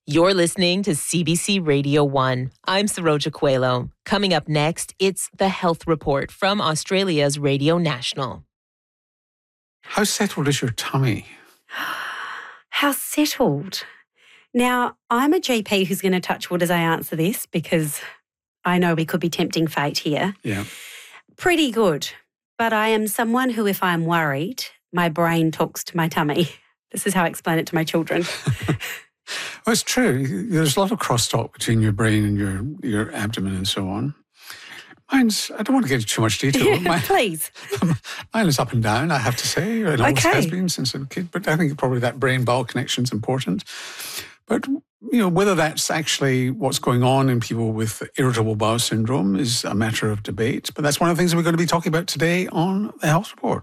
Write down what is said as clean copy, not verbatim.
You're listening to CBC Radio 1. I'm Saroja Coelho. Coming up next, it's the Health Report from Australia's Radio National. How settled is your tummy? How settled? Now, I'm a GP who's going to touch wood as I answer this because I know we could be tempting fate here. Yeah. Pretty good. But I am someone who, if I'm worried, my brain talks to my tummy. This is how I explain it to my children. Well, it's true. There's a lot of crosstalk between your brain and your abdomen and so on. Mine's, I don't want to get into too much detail. Please. Mine is up and down, I have to say. It always has been since I was a kid. But I think probably that brain-bowel connection is important. But, whether that's actually what's going on in people with irritable bowel syndrome is a matter of debate. But that's one of the things we're going to be talking about today on the Health Report.